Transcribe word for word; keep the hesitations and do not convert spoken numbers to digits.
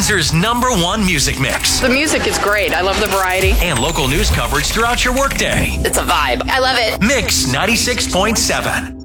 Weezer's number one music mix. The music is great. I love the variety. And local news coverage throughout your workday. It's a vibe. I love it. Mix ninety-six point seven.